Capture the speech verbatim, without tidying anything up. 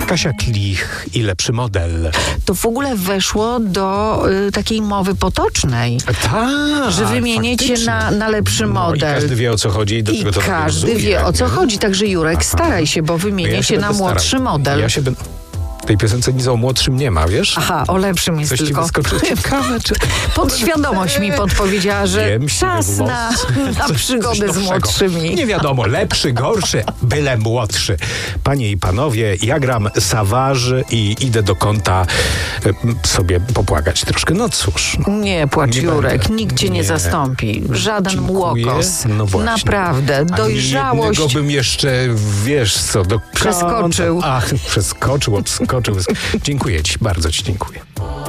Kasia Klich i lepszy model. To w ogóle weszło do y, takiej mowy potocznej. Tak, Że wymienić się na, na lepszy no, model. I każdy wie, o co chodzi. I, do I tego to każdy nawiązuje, wie, o co nie? chodzi. Także Jurek, staraj się, bo wymienię Ja się na będę młodszy starał. model. Ja się będę... W tej piosence nic o młodszym nie ma, wiesz? Aha, o lepszym jest Coś ci tylko. wyskoczy ciekawe, czy... Podświadomość mi podpowiedziała, że Wiem, siwy czas włos. na, na Coś przygody z nowszego. młodszymi. Nie wiadomo, lepszy, gorszy, byle młodszy. Panie i panowie, ja gram Savage i idę do kąta y, sobie popłakać troszkę. No cóż. No. Nie płacz, Nie Jurek, będę. nikt cię nie, Nie. zastąpi. Żaden Dziękuję. młokos. No właśnie. Naprawdę, dojrzałość. Jednego bym jeszcze, wiesz co, do Przeskoczył. Ach, przeskoczył, obskoczył. Dziękuję ci, bardzo ci dziękuję.